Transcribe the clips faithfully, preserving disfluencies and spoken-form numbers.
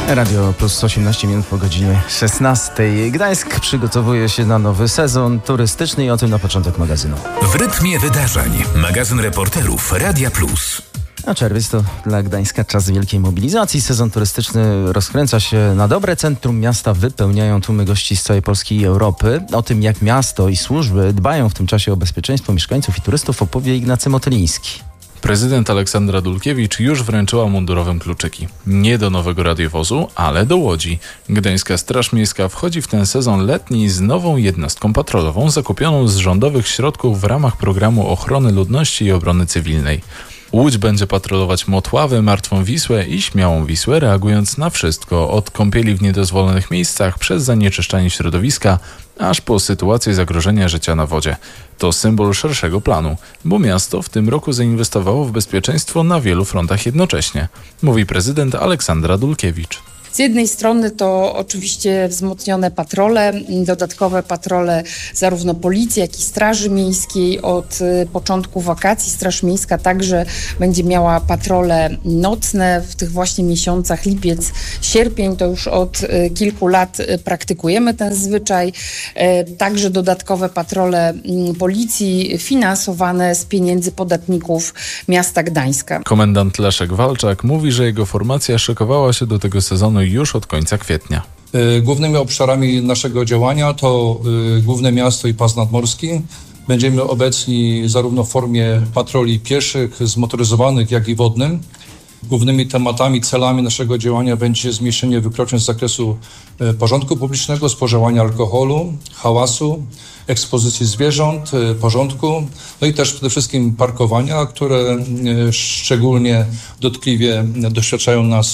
Radio Plus osiemnaście minut po godzinie szesnastej. Gdańsk przygotowuje się na nowy sezon turystyczny i o tym na początek magazynu. W rytmie wydarzeń. Magazyn reporterów Radia Plus. A czerwiec to dla Gdańska czas wielkiej mobilizacji. Sezon turystyczny rozkręca się na dobre. Centrum miasta wypełniają tłumy gości z całej Polski i Europy. O tym, jak miasto i służby dbają w tym czasie o bezpieczeństwo mieszkańców i turystów, opowie Ignacy Motyliński. Prezydent Aleksandra Dulkiewicz już wręczyła mundurowym kluczyki. Nie do nowego radiowozu, ale do Łodzi. Gdańska Straż Miejska wchodzi w ten sezon letni z nową jednostką patrolową zakupioną z rządowych środków w ramach programu ochrony ludności i obrony cywilnej. Łódź będzie patrolować Motławy, Martwą Wisłę i Śmiałą Wisłę, reagując na wszystko, od kąpieli w niedozwolonych miejscach przez zanieczyszczanie środowiska, aż po sytuację zagrożenia życia na wodzie. To symbol szerszego planu, bo miasto w tym roku zainwestowało w bezpieczeństwo na wielu frontach jednocześnie, mówi prezydent Aleksandra Dulkiewicz. Z jednej strony to oczywiście wzmocnione patrole, dodatkowe patrole zarówno policji, jak i Straży Miejskiej. Od początku wakacji Straż Miejska także będzie miała patrole nocne w tych właśnie miesiącach lipiec, sierpień. To już od kilku lat praktykujemy ten zwyczaj. Także dodatkowe patrole policji finansowane z pieniędzy podatników miasta Gdańska. Komendant Leszek Walczak mówi, że jego formacja szykowała się do tego sezonu już od końca kwietnia. Głównymi obszarami naszego działania to Główne Miasto i Pas Nadmorski. Będziemy obecni zarówno w formie patroli pieszych, zmotoryzowanych, jak i wodnym. Głównymi tematami, celami naszego działania będzie zmniejszenie wykroczeń z zakresu porządku publicznego, spożywania alkoholu, hałasu, ekspozycji zwierząt, porządku, no i też przede wszystkim parkowania, które szczególnie dotkliwie doświadczają nas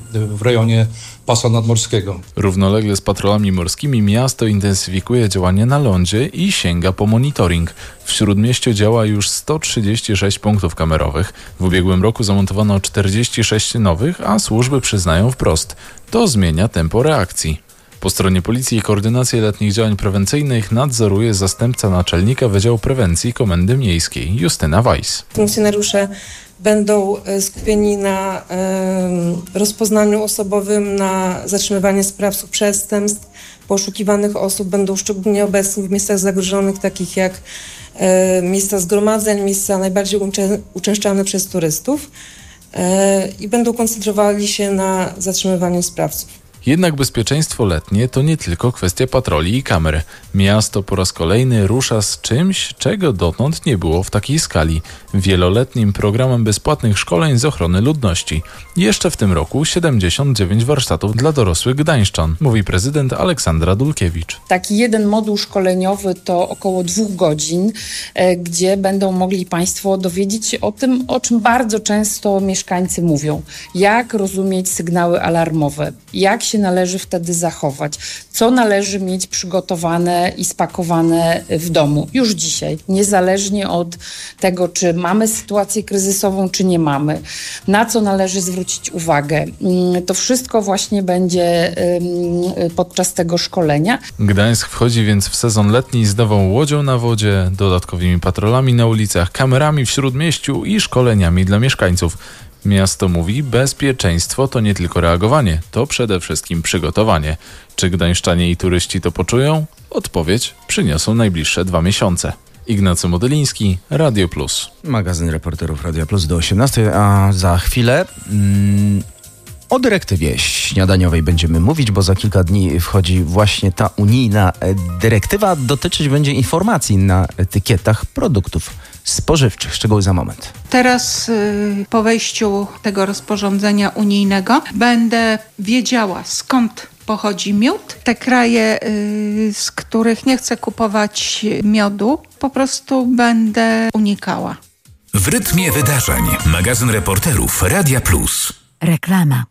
w rejonie Pasa Nadmorskiego. Równolegle z patrolami morskimi miasto intensyfikuje działanie na lądzie i sięga po monitoring. W Śródmieściu działa już sto trzydzieści sześć punktów kamerowych. W ubiegłym roku zamontowano czterdzieści sześć nowych, a służby przyznają wprost: to zmienia tempo reakcji. Po stronie policji koordynację letnich działań prewencyjnych nadzoruje zastępca naczelnika Wydziału Prewencji Komendy Miejskiej Justyna Weiss. Funkcjonariusze będą skupieni na y, rozpoznaniu osobowym, na zatrzymywaniu sprawców przestępstw, poszukiwanych osób. Będą szczególnie obecni w miejscach zagrożonych, takich jak y, miejsca zgromadzeń, miejsca najbardziej uczę, uczęszczane przez turystów y, i będą koncentrowali się na zatrzymywaniu sprawców. Jednak bezpieczeństwo letnie to nie tylko kwestia patroli i kamer. Miasto po raz kolejny rusza z czymś, czego dotąd nie było w takiej skali. Wieloletnim programem bezpłatnych szkoleń z ochrony ludności. Jeszcze w tym roku siedemdziesiąt dziewięć warsztatów dla dorosłych gdańszczan, mówi prezydent Aleksandra Dulkiewicz. Taki jeden moduł szkoleniowy to około dwóch godzin, gdzie będą mogli Państwo dowiedzieć się o tym, o czym bardzo często mieszkańcy mówią. Jak rozumieć sygnały alarmowe, jak się należy wtedy zachować, co należy mieć przygotowane i spakowane w domu już dzisiaj, niezależnie od tego, czy mamy sytuację kryzysową, czy nie mamy, na co należy zwrócić uwagę. To wszystko właśnie będzie podczas tego szkolenia. Gdańsk wchodzi więc w sezon letni z nową łodzią na wodzie, dodatkowymi patrolami na ulicach, kamerami w Śródmieściu i szkoleniami dla mieszkańców. Miasto mówi, bezpieczeństwo to nie tylko reagowanie, to przede wszystkim przygotowanie. Czy gdańszczanie i turyści to poczują? Odpowiedź przyniosą najbliższe dwa miesiące. Ignacy Modyliński, Radio Plus. Magazyn reporterów Radia Plus do osiemnastej, a za chwilę... Mm... O dyrektywie śniadaniowej będziemy mówić, bo za kilka dni wchodzi właśnie ta unijna dyrektywa. Dotyczyć będzie informacji na etykietach produktów spożywczych. Szczegóły za moment. Teraz y, po wejściu tego rozporządzenia unijnego będę wiedziała, skąd pochodzi miód. Te kraje, y, z których nie chcę kupować miodu, po prostu będę unikała. W rytmie wydarzeń. Magazyn reporterów Radia Plus. Reklama.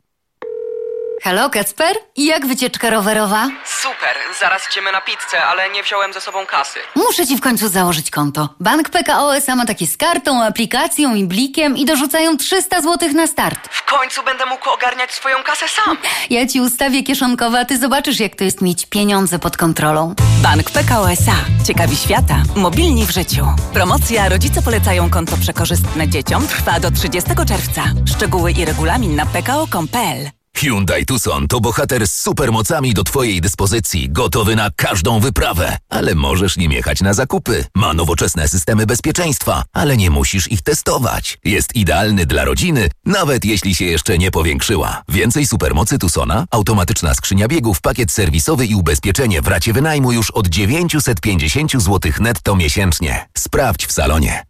Halo, Kacper? Jak wycieczka rowerowa? Super, zaraz idziemy na pizzę, ale nie wziąłem ze sobą kasy. Muszę ci w końcu założyć konto. Bank P K O S A ma takie z kartą, aplikacją i blikiem i dorzucają trzysta złotych na start. W końcu będę mógł ogarniać swoją kasę sam. Ja ci ustawię kieszonkowe, a ty zobaczysz, jak to jest mieć pieniądze pod kontrolą. Bank P K O S A. Ciekawi świata. Mobilni w życiu. Promocja Rodzice polecają konto przekorzystne dzieciom trwa do trzydziestego czerwca. Szczegóły i regulamin na p k o kropka com kropka p l. Hyundai Tucson to bohater z supermocami do Twojej dyspozycji, gotowy na każdą wyprawę. Ale możesz nim jechać na zakupy. Ma nowoczesne systemy bezpieczeństwa, ale nie musisz ich testować. Jest idealny dla rodziny, nawet jeśli się jeszcze nie powiększyła. Więcej supermocy Tucsona, automatyczna skrzynia biegów, pakiet serwisowy i ubezpieczenie w racie wynajmu już od dziewięćset pięćdziesiąt złotych netto miesięcznie. Sprawdź w salonie.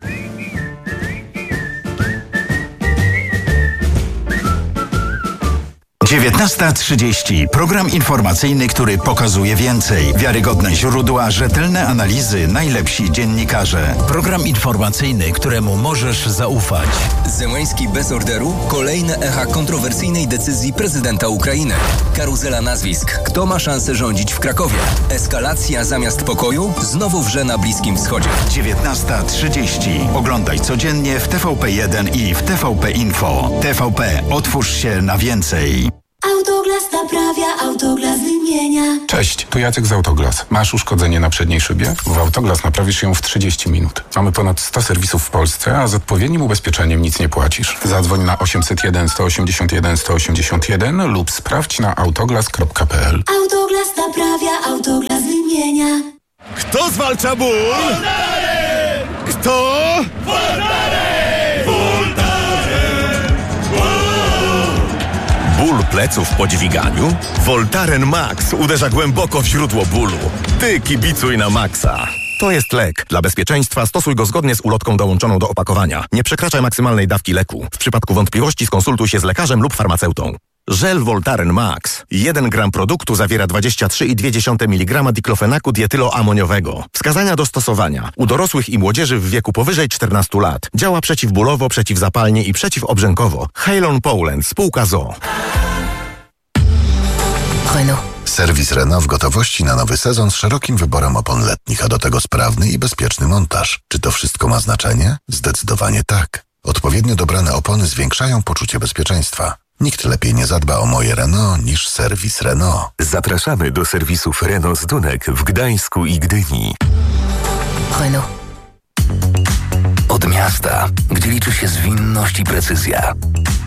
dziewiętnasta trzydzieści. Program informacyjny, który pokazuje więcej. Wiarygodne źródła, rzetelne analizy, najlepsi dziennikarze. Program informacyjny, któremu możesz zaufać. Zełenski bez orderu? Kolejne echa kontrowersyjnej decyzji prezydenta Ukrainy. Karuzela nazwisk. Kto ma szansę rządzić w Krakowie? Eskalacja zamiast pokoju? Znowu wrze na Bliskim Wschodzie. dziewiętnasta trzydzieści. Oglądaj codziennie w T V P jeden i w T V P Info. T V P. Otwórz się na więcej. Autoglas naprawia, Autoglas wymienia. Cześć, tu Jacek z Autoglas. Masz uszkodzenie na przedniej szybie? W Autoglas naprawisz ją w trzydzieści minut. Mamy ponad sto serwisów w Polsce, a z odpowiednim ubezpieczeniem nic nie płacisz. Zadzwoń na osiemset jeden sto osiemdziesiąt jeden sto osiemdziesiąt jeden lub sprawdź na autoglas kropka p l. Autoglas naprawia, Autoglas wymienia. Kto zwalcza ból? Voltaren! Kto? Voltaren! Voltaren! Ból pleców po dźwiganiu? Voltaren Max uderza głęboko w źródło bólu. Ty kibicuj na Maxa. To jest lek. Dla bezpieczeństwa stosuj go zgodnie z ulotką dołączoną do opakowania. Nie przekraczaj maksymalnej dawki leku. W przypadku wątpliwości skonsultuj się z lekarzem lub farmaceutą. Żel Voltaren Max. jeden gram produktu zawiera dwadzieścia trzy przecinek dwa miligrama diklofenaku dietyloamoniowego. Wskazania do stosowania. U dorosłych i młodzieży w wieku powyżej czternastu lat. Działa przeciwbólowo, przeciwzapalnie i przeciwobrzękowo. Halon Poland. Spółka Z O. Renault. Serwis Renault w gotowości na nowy sezon z szerokim wyborem opon letnich, a do tego sprawny i bezpieczny montaż. Czy to wszystko ma znaczenie? Zdecydowanie tak. Odpowiednio dobrane opony zwiększają poczucie bezpieczeństwa. Nikt lepiej nie zadba o moje Renault niż serwis Renault. Zapraszamy do serwisów Renault z Dunek w Gdańsku i Gdyni. Renault. Od miasta, gdzie liczy się zwinność i precyzja.